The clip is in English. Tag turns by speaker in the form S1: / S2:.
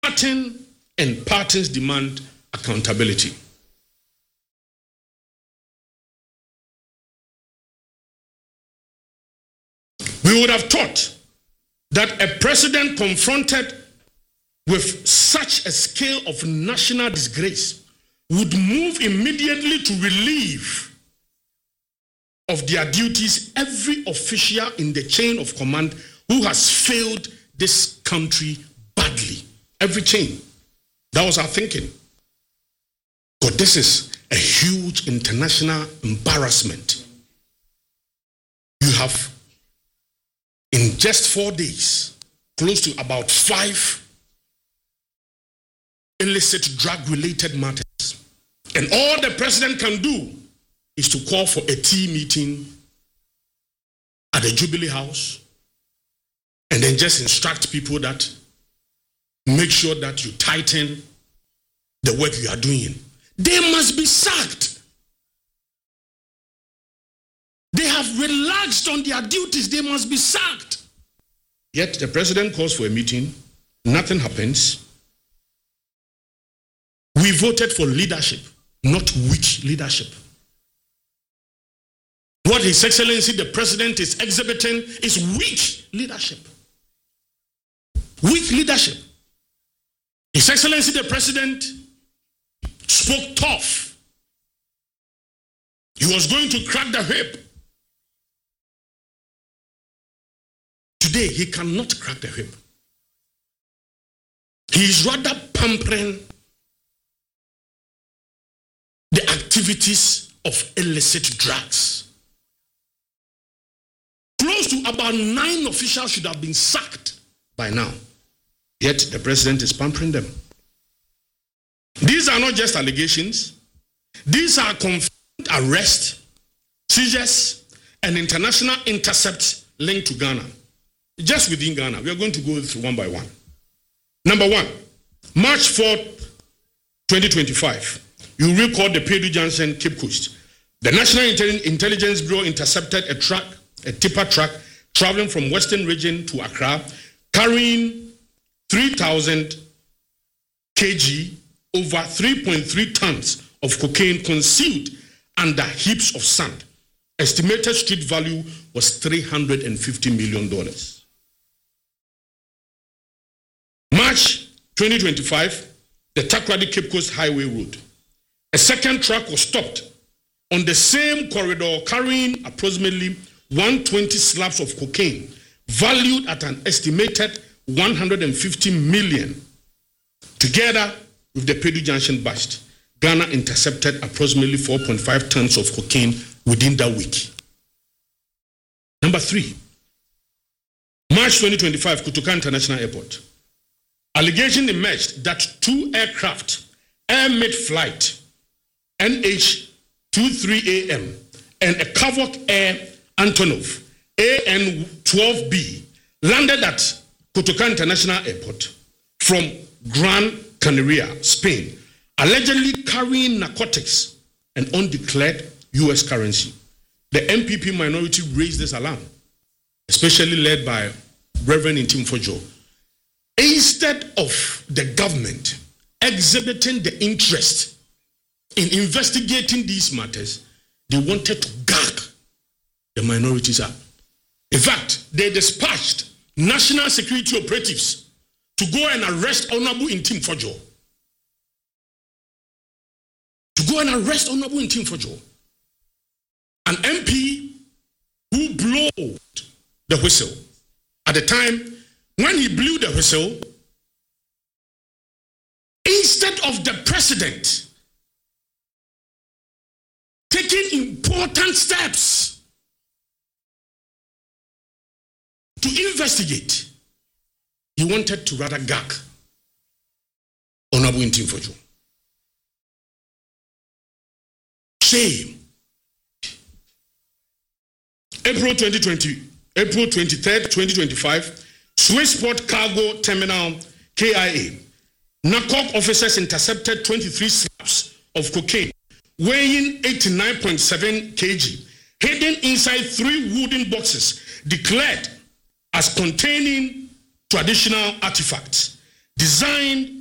S1: Parton and parties demand accountability. We would have thought that a president confronted with such a scale of national disgrace would move immediately to relieve of their duties every official in the chain of command who has failed this country badly. Every chain. That was our thinking. But this is a huge international embarrassment. You have, in just 4 days, close to about 5 illicit drug-related matters. And all the president can do is to call for a tea meeting at the Jubilee House and then just instruct people that make sure that you tighten the work you are doing. They must be sacked. They have relaxed on their duties. They must be sacked. Yet the president calls for a meeting. Nothing happens. We voted for leadership, not weak leadership. What His Excellency the President is exhibiting is weak leadership. Weak leadership. His Excellency the President spoke tough. He was going to crack the whip. Today, he cannot crack the whip. He is rather pampering the activities of illicit drugs. Close to about 9 officials should have been sacked by now. Yet the president is pampering them. These are not just allegations. These are confirmed arrests, seizures, and international intercepts linked to Ghana. Just within Ghana, we are going to go through one by one. Number 1, March 4, 2025. You recall the Pedro Junction, Cape Coast. The National Intelligence Bureau intercepted a tipper truck traveling from Western Region to Accra, carrying 3,000 kg, over 3.3 tons of cocaine concealed under heaps of sand. Estimated street value was $350 million. March 2025, the Takoradi Cape Coast Highway Road. A second truck was stopped on the same corridor carrying approximately 120 slabs of cocaine, valued at an estimated $150 million. Together with the Pedro Junction bust, Ghana intercepted approximately 4.5 tons of cocaine within that week. Number 3, March 2025, Kotoka International Airport. Allegation emerged that 2 aircraft, Air Mid Flight NH-23AM and a Kavok Air Antonov AN-12B landed at Kotoka International Airport from Gran Canaria, Spain, allegedly carrying narcotics and undeclared U.S. currency. The MPP minority raised this alarm, especially led by Reverend Ntim Fojo. Instead of the government exhibiting the interest in investigating these matters, they wanted to gag the minorities up. In fact, they dispatched national security operatives to go and arrest Honorable Ntim Fojo. An MP who blew the whistle. At the time, when he blew the whistle, instead of the president taking important steps to investigate, he wanted to rather gag Honorable Ntim Fojo. Shame. April 23rd, 2025, Swissport Cargo Terminal, KIA. NACOC officers intercepted 23 slabs of cocaine weighing 89.7 kg, hidden inside 3 wooden boxes declared as containing traditional artifacts. designed